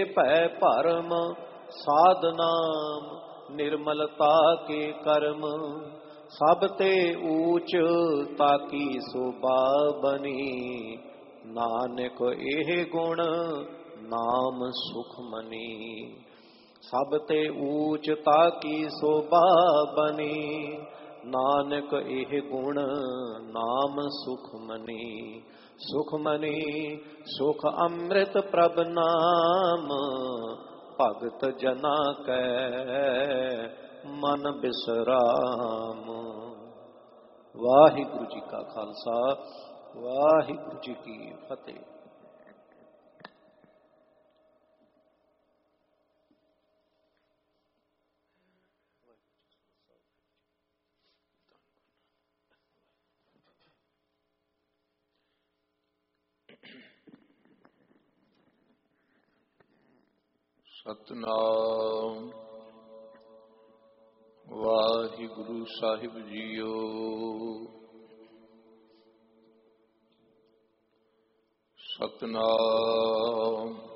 ਭੈ ਭਰਮ ਸਾਧ ਨਾਮ ਨਿਰਮਲਤਾ ਕੇ ਕਰਮ ਸਭ ਤੇ ਊਚ ਤਾਕੀ ਸੋਭਾ ਬਨੀ ਨਾਨਕ ਇਹ ਗੁਣ ਨਾਮ ਸੁਖ ਮਨੀ। ਸਭ ਤੇ ਊਚ ਤਾਕੀ ਸੋਭਾ ਬਨੀ ਨਾਨਕ ਇਹ ਗੁਣ ਨਾਮ ਸੁਖ ਮਨੀ। ਸੁਖ ਮਨੀ ਸੁਖ ਅੰਮ੍ਰਿਤ ਪ੍ਰਭ ਨਾਮ ਭਗਤ ਜਨਾ ਕੈ ਮਨ ਬਿਸਰਾਮ। ਵਾਹਿਗੁਰੂ ਜੀ ਕਾ ਖਾਲਸਾ ਵਾਹਿਗੁਰੂ ਜੀ ਕੀ ਫਤਿਹ। ਸਤਨਾਮ ਵਾਹਿਗੁਰੂ ਸਾਹਿਬ ਜੀਓ। ਸਤਨਾਮ